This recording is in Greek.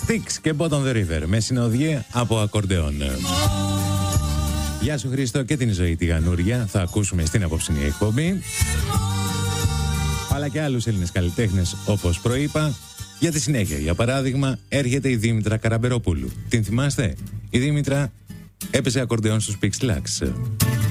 Styx και Bottom the River με συνοδεία από ακορντεόν. Γεια σου Χρήστο και την ζωή τη Γανούρια θα ακούσουμε στην απόψινή εκπομπή. Αλλά και άλλους Έλληνες καλλιτέχνες όπως προείπα. Για τη συνέχεια, για παράδειγμα, έρχεται η Δήμητρα Καραμπεροπούλου. Την θυμάστε? Η Δήμητρα έπαιζε ακορντεόν στους Pixlax.